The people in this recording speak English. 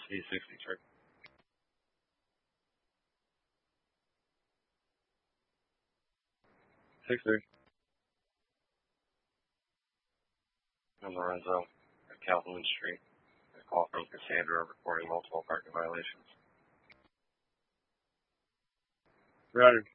C63. 6-3. I'm Lorenzo at Calhoun Street. A call from Cassandra reporting multiple parking violations. Roger.